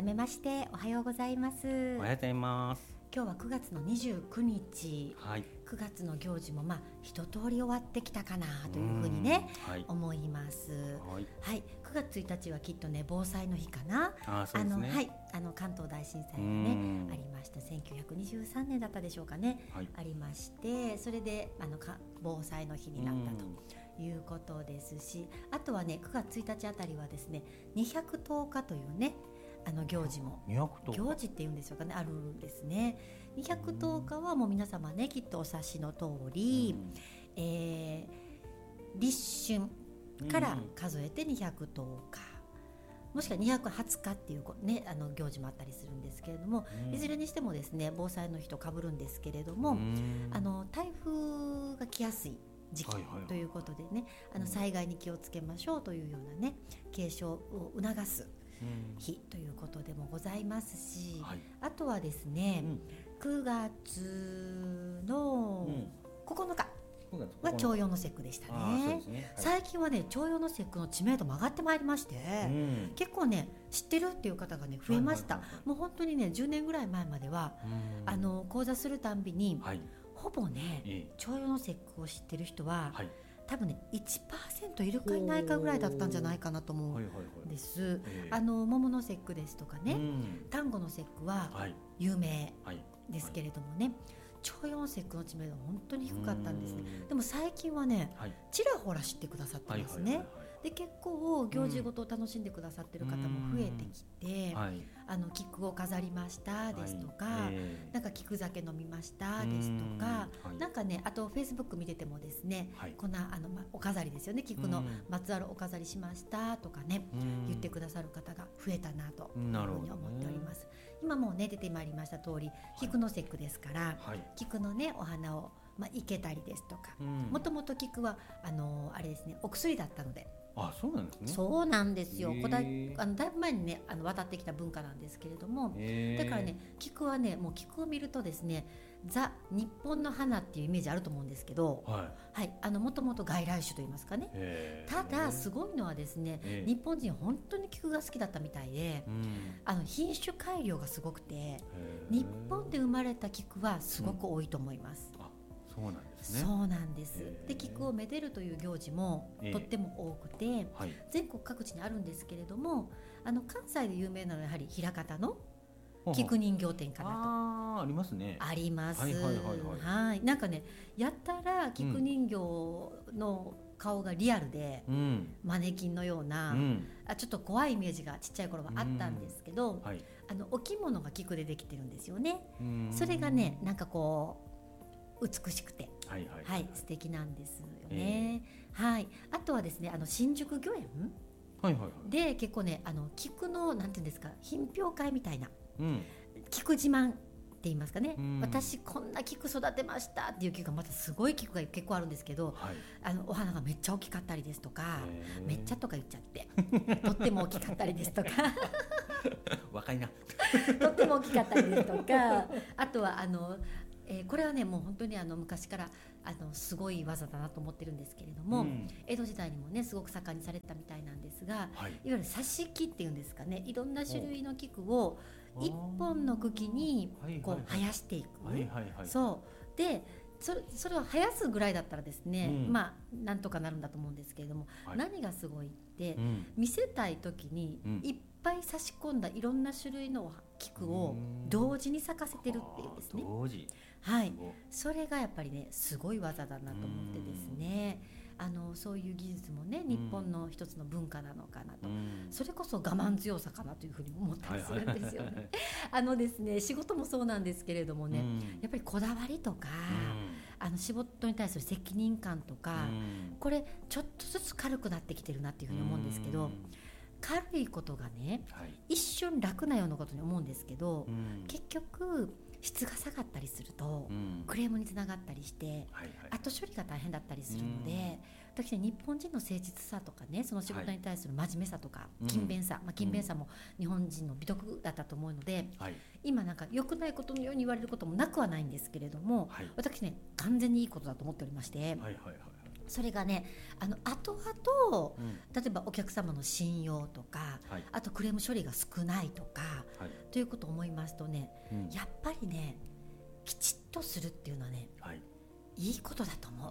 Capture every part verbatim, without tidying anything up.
めましておはようございます。 おはようございます。 今日はくがつのにじゅうくにち、 はい、 くがつの行事もまあ一通り終わってきたかなというふうにね、はい、思います、はいはい、くがつついたちはきっとね防災の日かな。 あ、そうですね。 あの、はい、あの関東大震災がねありましたせんきゅうひゃくにじゅうさんねんだったでしょうかね、はい、ありまして、それであのか防災の日になったということですし、あとはねくがつついたちあたりはですねにひゃくとおかというねあの行事も行事っていうんでしょうかね、あるんですね。にひゃくとおかはもう皆様ねきっとお察しの通り、うんえー、立春から数えてにひゃくとおか、もしくはにひゃくはつかっていう、ね、あの行事もあったりするんですけれども、うん、いずれにしてもですね防災の日と被るんですけれども、うん、あの台風が来やすい時期ということでね、はいはいはい、あの災害に気をつけましょうというようなね継承を促す日ということでもございますし、はい、あとはですね、うん、くがつのここのかは徴用の節句でした ね, ですね、はい、最近はね徴用の節句の知名度も上がってまいりまして、うん、結構ね知ってるっていう方がね増えました、はいはいはいはい、もう本当にねじゅうねんぐらい前までは、うん、あの講座するたんびに、はい、ほぼね徴用の節句を知ってる人は、はい、多分ね いちパーセント いるかいないかぐらいだったんじゃないかなと思うんです、はいはいはい、あの桃の節句ですとかね、うん、丹後の節句は有名ですけれどもね、徴用の節句の知名度は本当に低かったんですね。でも最近はね、はい、ちらほら知ってくださってますね、はいはいはいはい、で結構行事ごとを楽しんでくださってる方も増えてきて、はい、あの菊を飾りましたですとか、はいえー、なんか菊酒飲みましたですとか、はい、なんかねあとフェイスブック見ててもですね、はい、こんなあの、ま、お飾りですよね、菊のまつわるお飾りしましたとかね言ってくださる方が増えたなというふうに思っております。今もうね出てまいりました通り菊の節句ですから、はい、菊のねお花をまあ、生けたりですとか、もともと菊はあのー、あれですねお薬だったので。 あ、そうなんですね。 そうなんですよ。古代あのだいぶ前にねあの渡ってきた文化なんですけれども、だからね菊はねもう菊を見るとですねザ日本の花っていうイメージあると思うんですけど、はい、はい、あのもともと外来種といいますかね。ただすごいのはですね日本人本当に菊が好きだったみたいで、あの品種改良がすごくて日本で生まれた菊はすごく多いと思います、うん、あそうなんですね。 そうなんです。で菊をめでるという行事もとっても多くて、はい、全国各地にあるんですけれども、あの関西で有名なのはやはり枚方の菊人形展かなと。 あ, ありますね。 あります、はいはいはいはい、はい、なんかねやったら菊人形の顔がリアルで、うん、マネキンのような、うん、あちょっと怖いイメージがちっちゃい頃はあったんですけど、うんはい、あのお着物が菊でできてるんですよね。それがねなんかこう美しくて、はいはいはいはい、素敵なんですよね、えーはい、あとはですねあの新宿御苑、はいはいはい、で結構ねあの菊のなんていうんですか品評会みたいな、うん、菊自慢って言いますかね、うん、私こんな菊育てましたっていう菊がまたすごい菊が結構あるんですけど、はい、あのお花がめっちゃ大きかったりですとか、めっちゃとか言っちゃってとっても大きかったりですとか若いなとっても大きかったりですとかあとはあのえー、これはねもう本当にあの昔からあのすごい技だなと思ってるんですけれども、うん、江戸時代にもねすごく盛んにされたみたいなんですが、はい、いわゆる挿し木っていうんですかね、いろんな種類の菊を一本の茎にこう生やしていく、そうでそれ、それを生やすぐらいだったらですね、うん、まあなんとかなるんだと思うんですけれども、はい、何がすごいって、うん、見せたい時にいっぱい差し込んだいろんな種類の菊を同時に咲かせてるっていうですね、 同時、 はい、それがやっぱりねすごい技だなと思ってですね、あのそういう技術もね日本の一つの文化なのかなと、それこそ我慢強さかなというふうに思ったりするんですよねあのですね仕事もそうなんですけれどもね、やっぱりこだわりとか、あの仕事に対する責任感とか、これちょっとずつ軽くなってきてるなっていうふうに思うんですけど、軽いことがね、はい、一瞬楽なようなことに思うんですけど、うん、結局質が下がったりすると、うん、クレームにつながったりして、はいはい、後処理が大変だったりするので、うん、私ね日本人の誠実さとかねその仕事に対する真面目さとか、はい、勤勉さ、まあ、勤勉さも日本人の美徳だったと思うので、うん、今なんか良くないことのように言われることもなくはないんですけれども、はい、私ね完全にいいことだと思っておりまして、はいはいはい、それがねあの後々、うん、例えばお客様の信用とか、はい、あとクレーム処理が少ないとか、はい、 ということを思いますとね、 うん、 やっぱりねきちっとするっていうのはね、 はい、 いいことだと思う。 うん、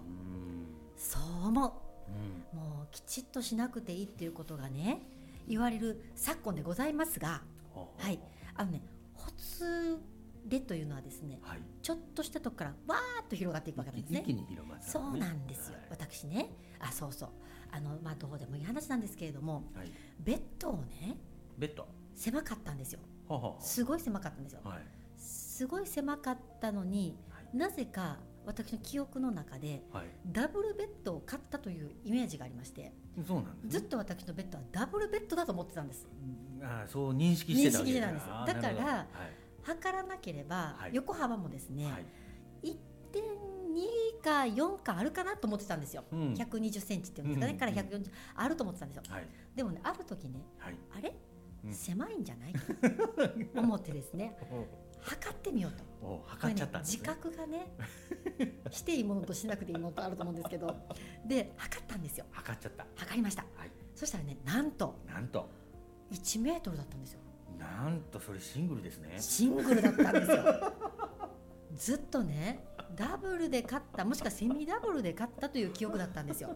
そう思う、 うん、 もうきちっとしなくていいっていうことがね言われる昨今でございますが、はい、あのねほつれというのはですね、 はい、 ちょっとしたとこからわーっと広がっていくわけなんですね。 一気に広がった、ね、 そうなんですよ、 はい、 私ね、あ、そうそう、あの、まあ、どうでもいい話なんですけれども、 はい、 ベッドをねベッド狭かったんですよ。 はははすごい狭かったんですよ、 はい、 すごい狭かったのに、はい、なぜか私の記憶の中で、はい、ダブルベッドを買ったというイメージがありまして、 そうなんですね、 ずっと私のベッドはダブルベッドだと思ってたんです。 あ、そう認識してたわけです。 認識してたんです。だから、はい、測らなければ、はい、横幅もですね、はい、いってんに かよんかあるかなと思ってたんですよ、うん、ひゃくにじゅっセンチっていうんですかね、うん、からひゃくよんじゅうあると思ってたんですよ、はい、でもねある時ね、はい、あれ、うん、狭いんじゃないと思ってですね測ってみようと。 お測っちゃったんですね。 自覚がねしていいものとしなくていいものとあると思うんですけどで測ったんですよ。 測っちゃった。 測りました、はい、そしたらねなんとなんといちメートルだったんですよ。 なんとそれシングルですね。 シングルだったんですよずっとねダブルで買ったもしくはセミダブルで買ったという記憶だったんですよ、はい、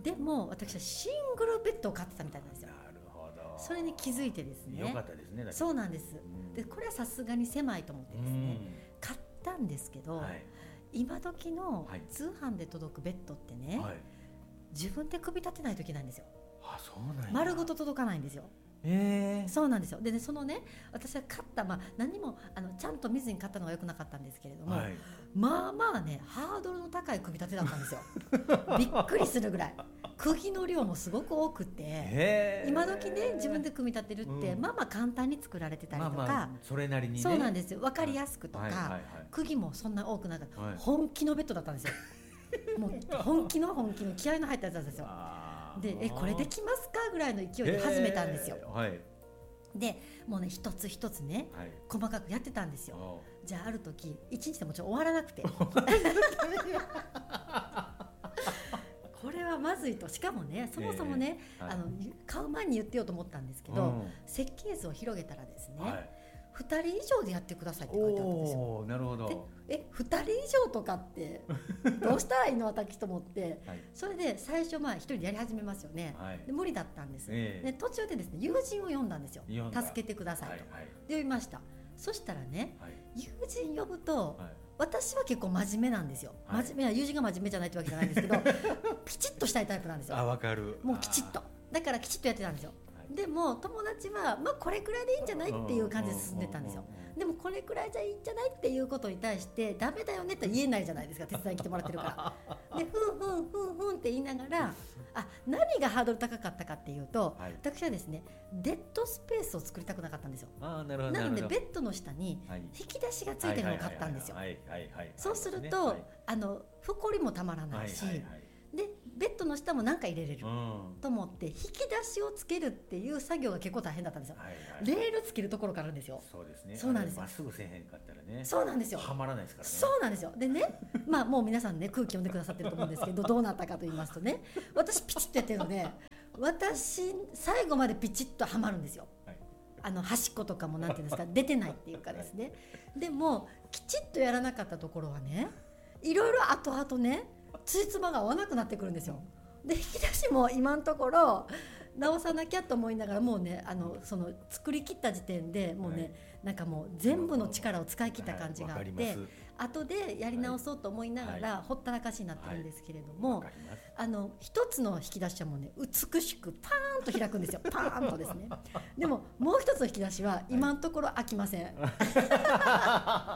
でも私はシングルベッドを買ってたみたいなんですよ。 なるほど。それに気づいてですね。 よかったですね。 そうなんです、うん、でこれはさすがに狭いと思ってですね、うん、買ったんですけど、はい、今時の通販で届くベッドってね、はい、自分で組み立てないといけないんですよ。 あ、そうなんや。 丸ごと届かないんですよ。 えー、 そうなんですよ。でね、そのね私は買った、まあ、何もあのちゃんと見ずに買ったのが良くなかったんですけれども、はい、まあまあねハードルの高い組み立てだったんですよびっくりするぐらい釘の量もすごく多くて、今時ね自分で組み立てるって、うん、まあまあ簡単に作られてたりとか、まあまあそれなりにね、 そうなんですよ、分かりやすくとか、 はいはいはい、 釘もそんな多くなかった、はい、本気のベッドだったんですよもう本気の本気の気合いの入ったやつなんですよ。でえこれできますかぐらいの勢いで始めたんですよ、はい、でもうね一つ一つね、はい、細かくやってたんですよ。じゃあある時一日でもちろん終わらなくてこれはまずいと。しかもねそもそもね、えーはい、あの買う前に言ってようと思ったんですけど、うん、設計図を広げたらですね、はい、ふたり以上でやってくださいって書いてあったんですよ。 おー、なるほど。 でえふたり以上とかってどうしたらいいの私と思って、はい、それで最初まあ一人でやり始めますよね、はい、で無理だったんです、えー、で途中でですね友人を呼んだんですよ。助けてくださいと、はいはい、で呼びました。そしたらね、はい、友人呼ぶと、はい、私は結構真面目なんですよ、はい、真面目な友人が真面目じゃないってわけじゃないんですけどピチッとしたいタイプなんですよ。 あ、わかる。 もうきちっとだからきちっとやってたんですよ。でも友達は、まあ、これくらいでいいんじゃないっていう感じで進んでたんですよ。でもこれくらいじゃいいんじゃないっていうことに対してダメだよねって言えないじゃないですか、手伝いに来てもらってるからでふんふんふんふんって言いながらあ何がハードル高かったかっていうと、はい、私はですねデッドスペースを作りたくなかったんですよ。 あ、なるほど。 なのでベッドの下に引き出しがついてるのを買ったんですよ。そうすると、はい、あのふこりもたまらないし、はいはいはい、でベッドの下も何か入れれる、うん、と思って引き出しをつけるっていう作業が結構大変だったんですよ、はいはい、レールつけるところからあるんですよ。 そうですね。 そうなんですよ。 まっすぐせえへんかったらね。 そうなんですよ。 はまらないですからね。 そうなんですよ。でねまあもう皆さんね空気読んでくださってると思うんですけどどうなったかと言いますとね、私ピチッとやってるので私最後までピチッとはまるんですよ、はい、あの端っことかもなんていうんですか出てないっていうかですね。でもきちっとやらなかったところはねいろいろ後々ねついつまが合わなくなってくるんですよ。で引き出しも今のところ直さなきゃと思いながらもうねあのその作り切った時点でもうね、はい、なんかもう全部の力を使い切った感じがあって、はい、後でやり直そうと思いながら、はい、ほったらかしになってるんですけれども、はい、あの一つの引き出しはもうね美しくパーンと開くんですよ。パーンとですね。でももう一つの引き出しは今のところ開きません、はい、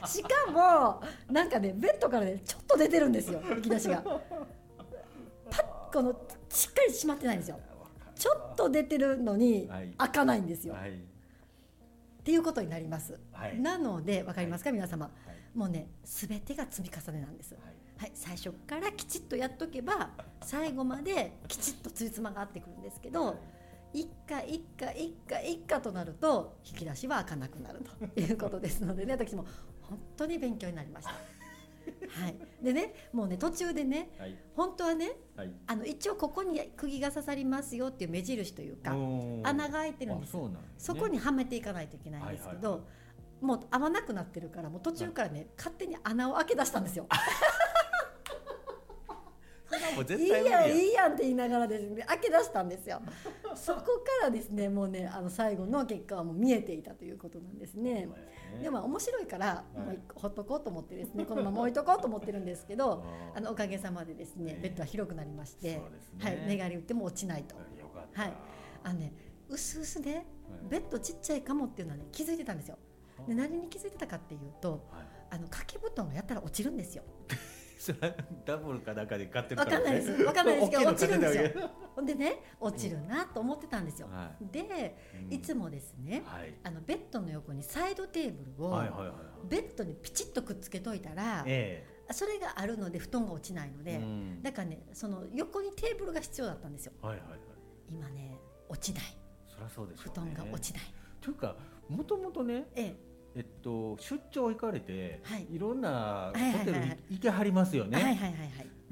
しかもなんかねベッドからねちょっと出てるんですよ引き出しが。パッこのしっかり閉まってないんですよ。ちょっと出てるのに開かないんですよ、はい、っていうことになります、はい、なので分かりますか、はい、皆様、はい、もうね全てが積み重ねなんです、はいはい、最初からきちっとやっとけば最後まできちっとついつまが合ってくるんですけど、はい、一家一家一家一家となると引き出しは開かなくなるということですのでね私も本当に勉強になりましたはい、でねもうね途中でね、 はい、 本当はね、 はい、 あの一応ここに釘が刺さりますよっていう目印というか穴が開いてるんです。 そ, そうなんですね、 そこにはめていかないといけないんですけど、はいはいはい、もう合わなくなってるからもう途中からね、はい、勝手に穴を開け出したんですよもう絶対無理ややいいやいいやんって言いながらですね開け出したんですよそこからですねもうねあの最後の結果はもう見えていたということなんですね。でも面白いから、はい、もうほっとこうと思ってですねこのまま置いとこうと思ってるんですけどあのおかげさまでですねベッドは広くなりまして、ね、はい、寝返り打っても落ちないと。よかった、はい、あのねうすうすねベッドちっちゃいかもっていうのはね気づいてたんですよ。で何に気づいてたかっていうと、はい、あの掛け布団がやったら落ちるんですよそれはダブルかなんかで買ってるから、ね、 分かんないです分かんないですけど落ちるんですよほんでね落ちるなと思ってたんですよ、はい、で、うん、いつもですね、はい、あのベッドの横にサイドテーブルをベッドにピチッとくっつけといたら、ええ、それがあるので布団が落ちないので、うん、だからねその横にテーブルが必要だったんですよ、はいはいはい、今ね落ちない。 そりゃそうでしょうね、 布団が落ちないというかもともとね、えええっと、出張行かれて、はい、いろんなホテル行けはりますよね。はいはいはいはい、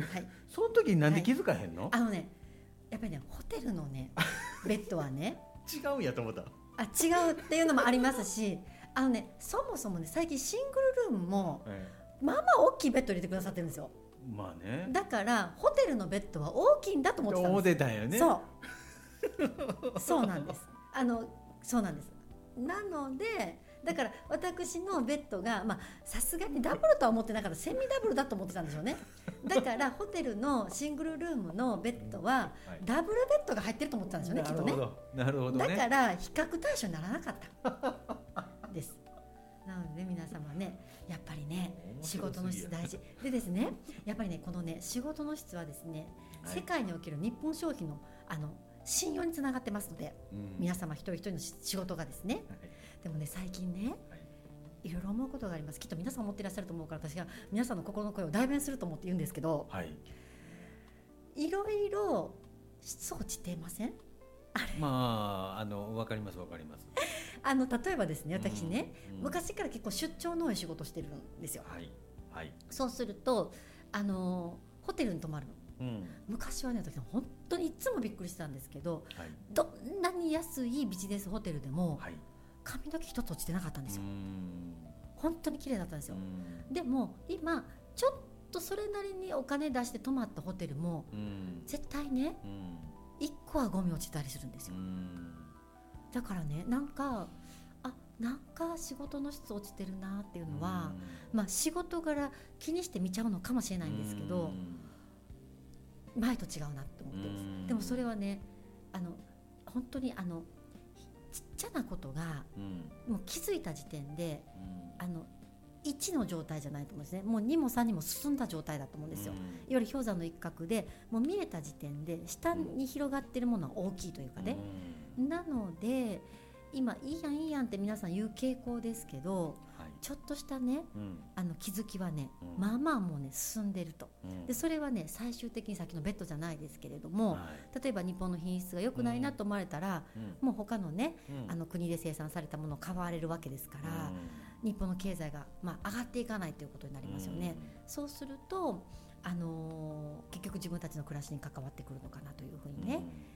はい、その時になんで気づかへんの？ はい、あのねやっぱりねホテルのねベッドはね違うんやと思った。 あ違うっていうのもありますしあのねそもそもね最近シングルルームも、ええ、まあまあ大きいベッド入れてくださってるんですよ。 まあね、 だからホテルのベッドは大きいんだと思ってたんです。思ってたんよね。そうそうなんですあのそうなんですなのでだから私のベッドがさすがにダブルとは思ってなかったセミダブルだと思ってたんでしょうね。だからホテルのシングルルームのベッドはダブルベッドが入ってると思ってたんでしょうね、きっとね。 なるほどね。 だから比較対象にならなかったですなので、ね、皆様ねやっぱりね仕事の質大事でですねやっぱりねこのね仕事の質はですね、はい、世界における日本消費のあの信用につながってますので、うん、皆様一人一人の仕事がですね、はい、でもね最近ね、はい、いろいろ思うことがあります。きっと皆さん思っていらっしゃると思うから私が皆さんの心の声を代弁すると思って言うんですけど、はい、いろいろ質落ちていません？ あれまああの分かります分かりますあの例えばですね私ね、うんうん、昔から結構出張の多い仕事してるんですよ、はいはい、そうするとあのホテルに泊まるのうん、昔はね私本当にいつもびっくりしたんですけど、はい、どんなに安いビジネスホテルでも、はい、髪の毛一つ落ちてなかったんですよ。本当に綺麗だったんですよ。でも今ちょっとそれなりにお金出して泊まったホテルも絶対ねいっこはゴミ落ちたりするんですよ。だからねなんかあなんか仕事の質落ちてるなっていうのはまあ仕事柄気にして見ちゃうのかもしれないんですけど前と違うなって思ってるんです。でもそれはねあの本当にあのちっちゃなことが、うん、もう気づいた時点で、うん、あのいちの状態じゃないと思うんですね。もうにもさんにも進んだ状態だと思うんですよ、うん、いわゆる氷山の一角でもう見えた時点で下に広がっているものは大きいというかね、うん、なので今いいやんいいやんって皆さん言う傾向ですけど、はい、ちょっとしたね、うん、あの気づきはね、うん、まあまあもうね進んでると、うん、でそれはね最終的にさっきのベッドじゃないですけれども、はい、例えば日本の品質が良くないなと思われたら、もう他のね、あの国で生産されたものを買われるわけですから、日本の経済が、まあ、上がっていかないということになりますよね。そうするとあのー、結局自分たちの暮らしに関わってくるのかなというふうにね、